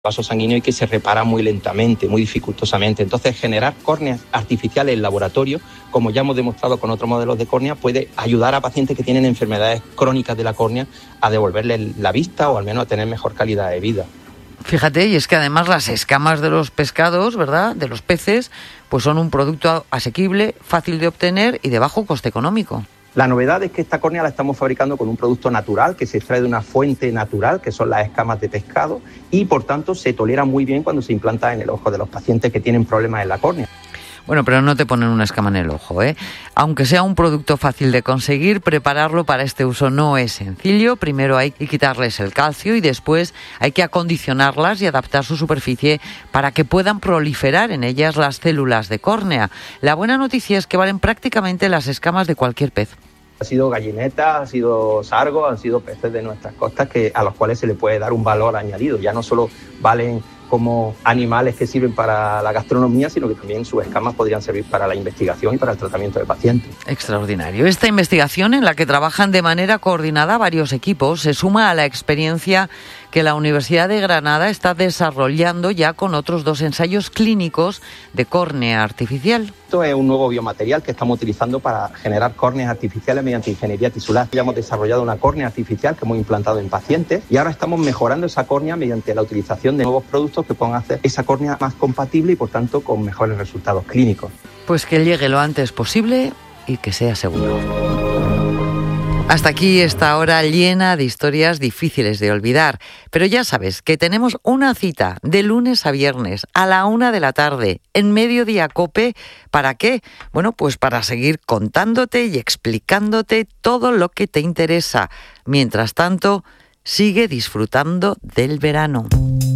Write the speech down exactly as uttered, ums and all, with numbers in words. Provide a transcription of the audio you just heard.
vaso sanguíneo y que se repara muy lentamente, muy dificultosamente. Entonces, generar córneas artificiales en laboratorio, como ya hemos demostrado con otros modelos de córnea, puede ayudar a pacientes que tienen enfermedades crónicas de la córnea a devolverles la vista o al menos a tener mejor calidad de vida. Fíjate, y es que además las escamas de los pescados, ¿verdad?, de los peces, pues son un producto asequible, fácil de obtener y de bajo coste económico. La novedad es que esta córnea la estamos fabricando con un producto natural que se extrae de una fuente natural, que son las escamas de pescado, y por tanto se tolera muy bien cuando se implanta en el ojo de los pacientes que tienen problemas en la córnea. Bueno, pero no te ponen una escama en el ojo, ¿eh? Aunque sea un producto fácil de conseguir, prepararlo para este uso no es sencillo. Primero hay que quitarles el calcio y después hay que acondicionarlas y adaptar su superficie para que puedan proliferar en ellas las células de córnea. La buena noticia es que valen prácticamente las escamas de cualquier pez. Ha sido gallineta, ha sido sargo, han sido peces de nuestras costas que, a los cuales se le puede dar un valor añadido. Ya no solo valen como animales que sirven para la gastronomía, sino que también sus escamas podrían servir para la investigación y para el tratamiento de pacientes. Extraordinario. Esta investigación, en la que trabajan de manera coordinada varios equipos, se suma a la experiencia que la Universidad de Granada está desarrollando ya con otros dos ensayos clínicos de córnea artificial. Esto es un nuevo biomaterial que estamos utilizando para generar córneas artificiales mediante ingeniería tisular. Ya hemos desarrollado una córnea artificial que hemos implantado en pacientes y ahora estamos mejorando esa córnea mediante la utilización de nuevos productos que puedan hacer esa córnea más compatible y por tanto con mejores resultados clínicos. Pues que llegue lo antes posible y que sea seguro. Hasta aquí esta hora llena de historias difíciles de olvidar. Pero ya sabes que tenemos una cita de lunes a viernes a la una de la tarde en Mediodía Cope. ¿Para qué? Bueno, pues para seguir contándote y explicándote todo lo que te interesa. Mientras tanto, sigue disfrutando del verano.